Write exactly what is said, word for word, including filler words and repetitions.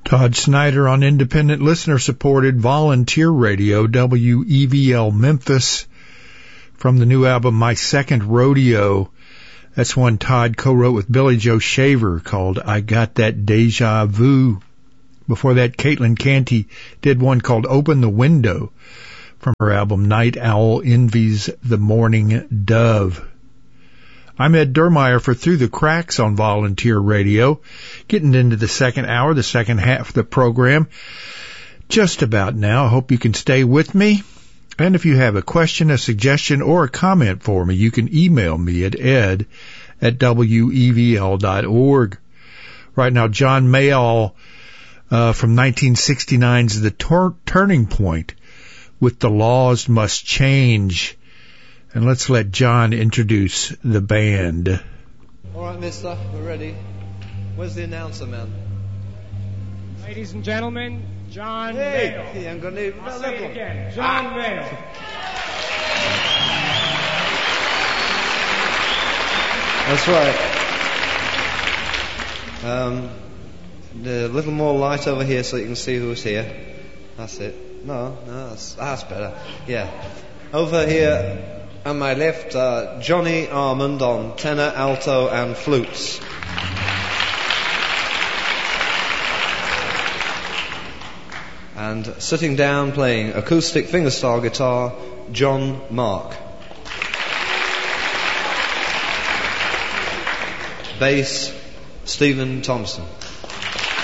Todd Snyder on independent listener-supported volunteer radio, W E V L Memphis, from the new album My Second Rodeo. That's one Todd co-wrote with Billy Joe Shaver called I Got That Deja Vu. Before that, Caitlin Canty did one called Open the Window from her album Night Owl Envies the Morning Dove. I'm Ed Dermeyer for Through the Cracks on Volunteer Radio, getting into the second hour, the second half of the program. Just about now. I hope you can stay with me. And if you have a question, a suggestion, or a comment for me, you can email me at ed at W E V L dot org. Right now, John Mayall uh, from nineteen sixty-nine's The Tur- Turning Point with The Laws Must Change. And let's let John introduce the band. All right, mister, we're ready. Where's the announcer, man? Ladies and gentlemen, John hey, Mayall. Hey, I'm gonna need... I'll say it again. John ah. Mayall. That's right. Um, a little more light over here so you can see who's here. That's it. No, no, that's, that's better. Yeah. Over here... on my left, uh, Johnny Armand on tenor, alto, and flutes. And sitting down playing acoustic fingerstyle guitar, John Mark. Bass, Stephen Thompson.